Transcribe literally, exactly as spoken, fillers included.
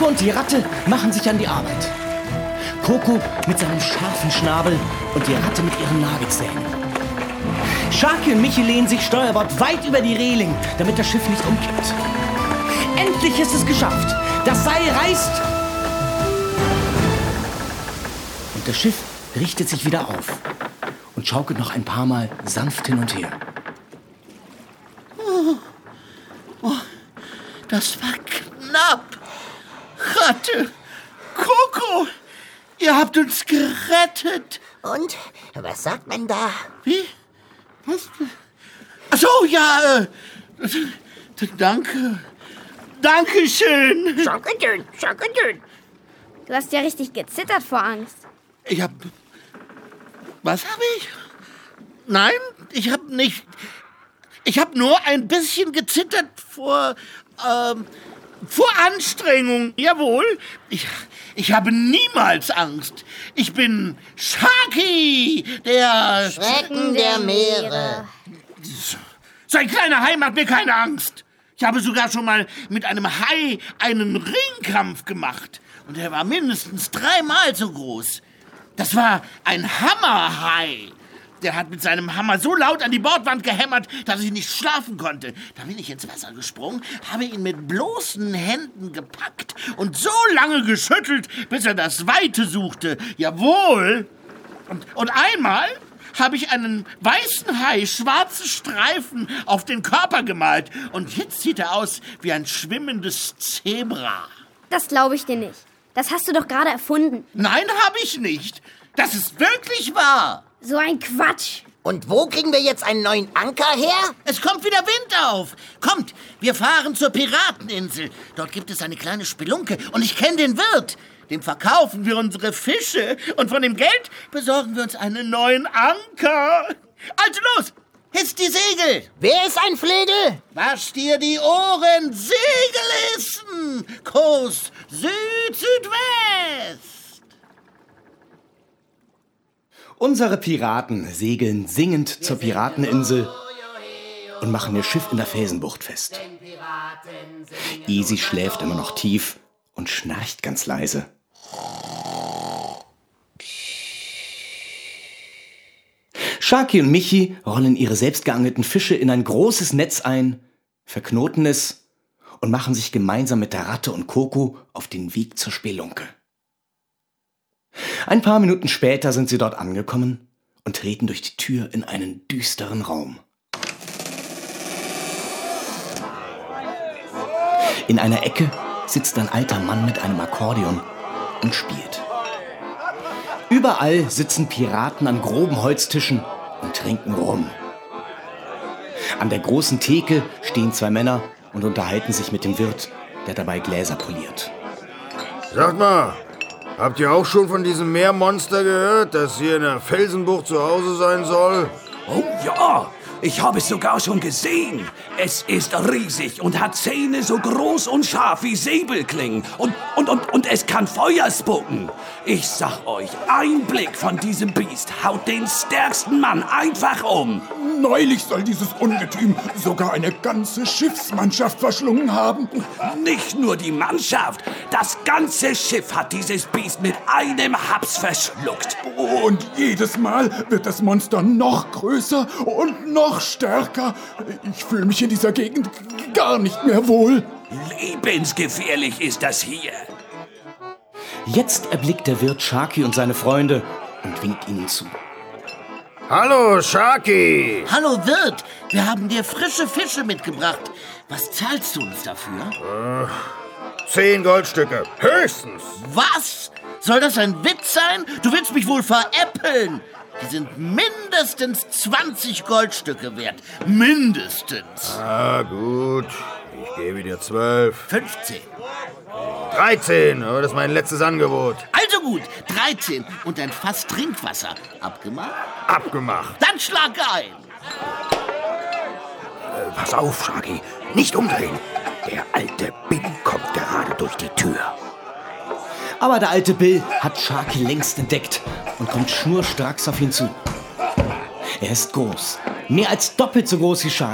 Coco und die Ratte machen sich an die Arbeit. Coco mit seinem scharfen Schnabel und die Ratte mit ihren Nagelzähnen. Sharky und Michi lehnen sich Steuerbord weit über die Reling, damit das Schiff nicht umkippt. Endlich ist es geschafft. Das Seil reißt. Und das Schiff richtet sich wieder auf und schaukelt noch ein paar Mal sanft hin und her. Oh, oh, das war knapp. Ratte, Coco, ihr habt uns gerettet. Und? Was sagt man da? Wie? Was? Ach so, ja, äh, danke. Dankeschön. Schockedön, schockedön. Du hast ja richtig gezittert vor Angst. Ich hab... Was habe ich? Nein, ich hab nicht... Ich hab nur ein bisschen gezittert vor... Ähm, vor Anstrengung, jawohl. Ich, ich habe niemals Angst. Ich bin Sharky, der... Schrecken der Meere. So ein kleiner Hai macht mir keine Angst. Ich habe sogar schon mal mit einem Hai einen Ringkampf gemacht. Und er war mindestens dreimal so groß. Das war ein Hammerhai. Der hat mit seinem Hammer so laut an die Bordwand gehämmert, dass ich nicht schlafen konnte. Da bin ich ins Wasser gesprungen, habe ihn mit bloßen Händen gepackt und so lange geschüttelt, bis er das Weite suchte. Jawohl. Und, und einmal habe ich einen weißen Hai schwarze Streifen auf den Körper gemalt. Und jetzt sieht er aus wie ein schwimmendes Zebra. Das glaube ich dir nicht. Das hast du doch gerade erfunden. Nein, habe ich nicht. Das ist wirklich wahr. So ein Quatsch. Und wo kriegen wir jetzt einen neuen Anker her? Es kommt wieder Wind auf. Kommt, wir fahren zur Pirateninsel. Dort gibt es eine kleine Spelunke und ich kenne den Wirt. Dem verkaufen wir unsere Fische und von dem Geld besorgen wir uns einen neuen Anker. Also los, hisst die Segel. Wer ist ein Flegel? Wasch dir die Ohren, Segel hissen. Kurs Süd-Südwest. Unsere Piraten segeln singend zur Pirateninsel und machen ihr Schiff in der Felsenbucht fest. Easy schläft immer noch tief und schnarcht ganz leise. Sharky und Michi rollen ihre selbstgeangelten Fische in ein großes Netz ein, verknoten es und machen sich gemeinsam mit der Ratte und Coco auf den Weg zur Spelunke. Ein paar Minuten später sind sie dort angekommen und treten durch die Tür in einen düsteren Raum. In einer Ecke sitzt ein alter Mann mit einem Akkordeon und spielt. Überall sitzen Piraten an groben Holztischen und trinken Rum. An der großen Theke stehen zwei Männer und unterhalten sich mit dem Wirt, der dabei Gläser poliert. Sagt mal, habt ihr auch schon von diesem Meermonster gehört, das hier in der Felsenbucht zu Hause sein soll? Oh ja, ich habe es sogar schon gesehen. Es ist riesig und hat Zähne so groß und scharf wie Säbelklingen. Und, und, und, und es kann Feuer spucken. Ich sag euch, ein Blick von diesem Biest haut den stärksten Mann einfach um. Neulich soll dieses Ungetüm sogar eine ganze Schiffsmannschaft verschlungen haben. Nicht nur die Mannschaft, das ganze Schiff hat dieses Biest mit einem Haps verschluckt. Und jedes Mal wird das Monster noch größer und noch stärker. Ich fühle mich in dieser Gegend gar nicht mehr wohl. Lebensgefährlich ist das hier. Jetzt erblickt der Wirt Sharky und seine Freunde und winkt ihnen zu. Hallo, Sharky! Hallo Wirt, wir haben dir frische Fische mitgebracht. Was zahlst du uns dafür? Äh, zehn Goldstücke, höchstens. Was? Soll das ein Witz sein? Du willst mich wohl veräppeln. Die sind mindestens zwanzig Goldstücke wert. Mindestens. Ah, gut. Ich gebe dir zwölf. fünfzehn. dreizehn, aber das ist mein letztes Angebot. Also gut, dreizehn und ein Fass Trinkwasser. Abgemacht? Abgemacht. Dann schlag ein. Äh, pass auf, Sharky. Nicht umdrehen. Der alte Bill kommt gerade durch die Tür. Aber der alte Bill hat Sharky längst entdeckt und kommt schnurstracks auf ihn zu. Er ist groß, mehr als doppelt so groß wie Sharky.